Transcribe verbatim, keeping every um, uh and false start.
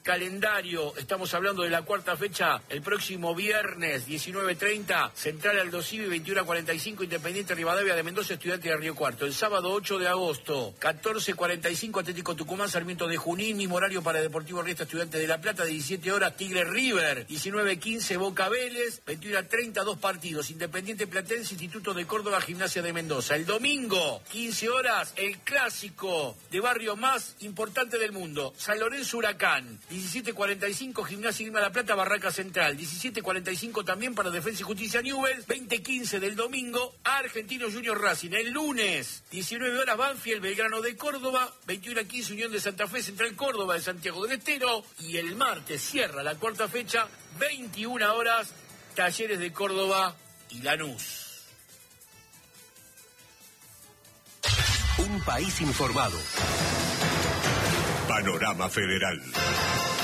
calendario, estamos hablando de la cuarta fecha, el próximo viernes diecinueve treinta, Central Aldosivi, veintiuno cuarenta y cinco, Independiente Rivadavia de Mendoza, Estudiantes de Río Cuarto. El sábado ocho de agosto, catorce cuarenta y cinco, Atlético Tucumán, Sarmiento de Junín, mismo horario para Deportivo Riestra, Estudiantes de La Plata, diecisiete horas, Tigre River, diecinueve quince, Boca Vélez, veintiuno treinta, dos partidos, Independiente Platense, Instituto de Córdoba, Gimnasia de Mendoza. El domingo, quince horas, el clásico de barrio más importante del mundo, San Lorenzo Huracán, diecisiete cuarenta y cinco, Gimnasia Grima La Plata, Barraca Central, diecisiete cuarenta y cinco también para Defensa y Justicia Newell's, veinte quince del domingo, Argentino Junior Racing. El lunes, diecinueve horas, Banfield, Belgrano de Córdoba, veintiuno quince, Unión de Santa Fe, Central Córdoba de Santiago del Estero, y el martes cierra la cuarta fecha, veintiuna horas, Talleres de Córdoba y Lanús. Un país informado. Panorama Federal.